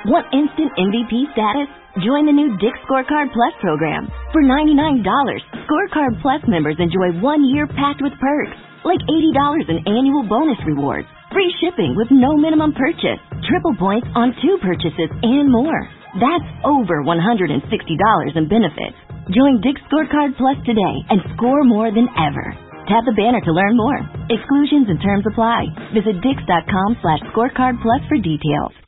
Want instant MVP status? Join the new Dick Scorecard Plus program. For $99, Scorecard Plus members enjoy 1 year packed with perks, like $80 in annual bonus rewards, free shipping with no minimum purchase, triple points on 2 purchases, and more. That's over $160 in benefits. Join Dick Scorecard Plus today and score more than ever. Tap the banner to learn more. Exclusions and terms apply. Visit dix.com/scorecard plus for details.